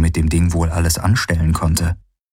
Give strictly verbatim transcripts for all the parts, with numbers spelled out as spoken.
mit dem Ding wohl alles anstellen konnte.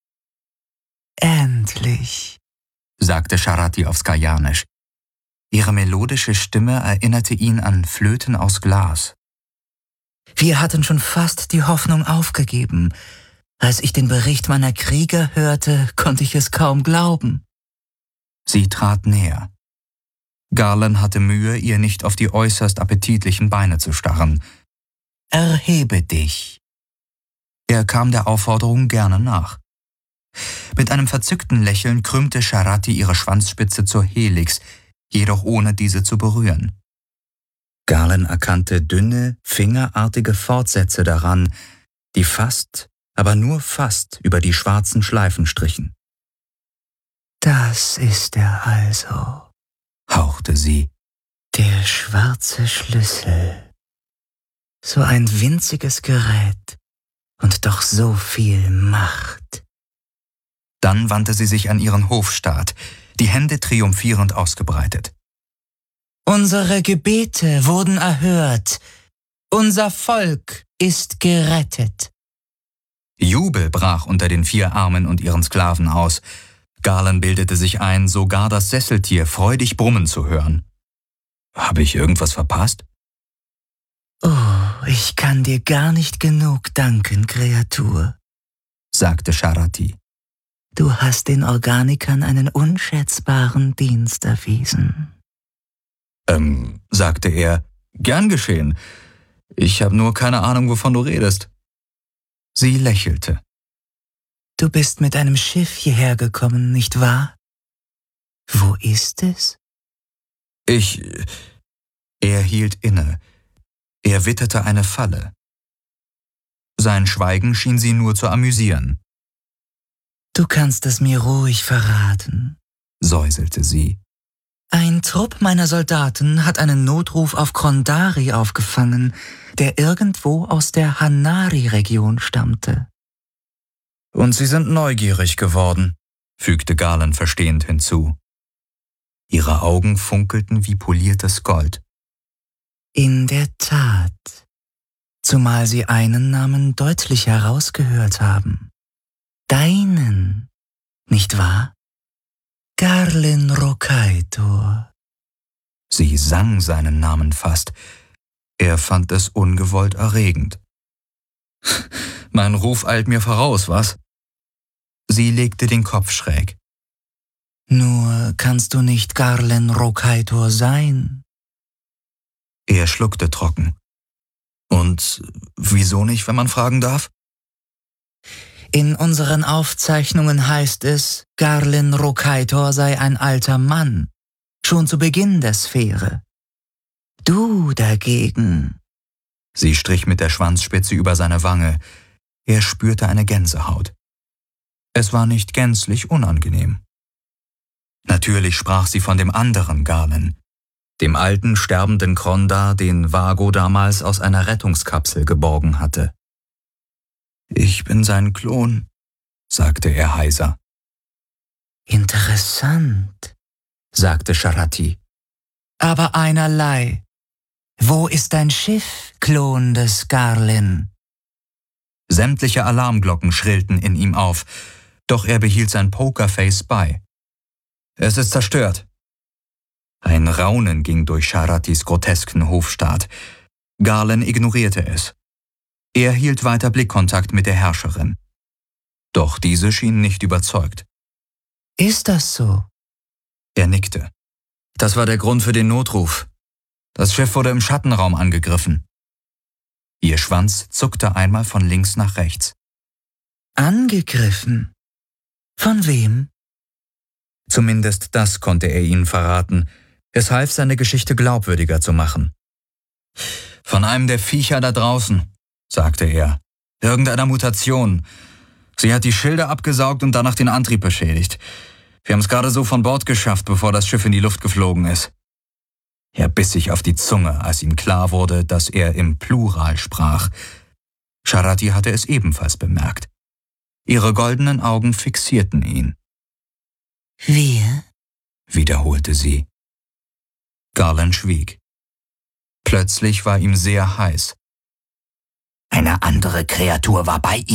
»Endlich«, sagte Charati auf Skajanisch. Ihre melodische Stimme erinnerte ihn an Flöten aus Glas. »Wir hatten schon fast die Hoffnung aufgegeben. Als ich den Bericht meiner Krieger hörte, konnte ich es kaum glauben.« Sie trat näher. Garland hatte Mühe, ihr nicht auf die äußerst appetitlichen Beine zu starren. »Erhebe dich!« Er kam der Aufforderung gerne nach. Mit einem verzückten Lächeln krümmte Charati ihre Schwanzspitze zur Helix, jedoch ohne diese zu berühren. Garland erkannte dünne, fingerartige Fortsätze daran, die fast, aber nur fast über die schwarzen Schleifen strichen. »Das ist er also«, hauchte sie. »Der schwarze Schlüssel. So ein winziges Gerät und doch so viel Macht.« Dann wandte sie sich an ihren Hofstaat, die Hände triumphierend ausgebreitet. »Unsere Gebete wurden erhört. Unser Volk ist gerettet.« Jubel brach unter den vier Armen und ihren Sklaven aus. Garland bildete sich ein, sogar das Sesseltier freudig brummen zu hören. »Habe ich irgendwas verpasst?« »Oh, ich kann dir gar nicht genug danken, Kreatur«, sagte Charati. »Du hast den Organikern einen unschätzbaren Dienst erwiesen.« Ähm, sagte er, »gern geschehen. Ich habe nur keine Ahnung, wovon du redest.« Sie lächelte. »Du bist mit einem Schiff hierher gekommen, nicht wahr? Wo ist es?« »Ich...« Er hielt inne. Er witterte eine Falle. Sein Schweigen schien sie nur zu amüsieren. »Du kannst es mir ruhig verraten«, säuselte sie. »Ein Trupp meiner Soldaten hat einen Notruf auf Krondari aufgefangen, der irgendwo aus der Hanari-Region stammte.« »Und sie sind neugierig geworden«, fügte Garland verstehend hinzu. Ihre Augen funkelten wie poliertes Gold. »In der Tat, zumal sie einen Namen deutlich herausgehört haben. Deinen, nicht wahr? Garlin Rokaitor.« Sie sang seinen Namen fast. Er fand es ungewollt erregend. »Mein Ruf eilt mir voraus, was?« Sie legte den Kopf schräg. »Nur kannst du nicht Garlin Rokaitor sein?« Er schluckte trocken. »Und wieso nicht, wenn man fragen darf?« »In unseren Aufzeichnungen heißt es, Garlin Rokaitor sei ein alter Mann, schon zu Beginn der Sphäre. Du dagegen...« Sie strich mit der Schwanzspitze über seine Wange. Er spürte eine Gänsehaut. Es war nicht gänzlich unangenehm. Natürlich sprach sie von dem anderen Garland, dem alten, sterbenden Kronda, den Vago damals aus einer Rettungskapsel geborgen hatte. »Ich bin sein Klon«, sagte er heiser. »Interessant«, sagte Charati. »Aber einerlei. Wo ist dein Schiff, Klon des Garlin?« Sämtliche Alarmglocken schrillten in ihm auf, doch er behielt sein Pokerface bei. »Es ist zerstört.« Ein Raunen ging durch Charatis grotesken Hofstaat. Garland ignorierte es. Er hielt weiter Blickkontakt mit der Herrscherin. Doch diese schien nicht überzeugt. »Ist das so?« Er nickte. »Das war der Grund für den Notruf. Das Schiff wurde im Schattenraum angegriffen.« Ihr Schwanz zuckte einmal von links nach rechts. »Angegriffen? Von wem?« Zumindest das konnte er ihnen verraten. Es half, seine Geschichte glaubwürdiger zu machen. »Von einem der Viecher da draußen«, sagte er. »Irgendeiner Mutation. Sie hat die Schilde abgesaugt und danach den Antrieb beschädigt. Wir haben es gerade so von Bord geschafft, bevor das Schiff in die Luft geflogen ist.« Er biss sich auf die Zunge, als ihm klar wurde, dass er im Plural sprach. Charati hatte es ebenfalls bemerkt. Ihre goldenen Augen fixierten ihn. »Wir?«, wiederholte sie. Garland schwieg. Plötzlich war ihm sehr heiß. »Eine andere Kreatur war bei ihm«,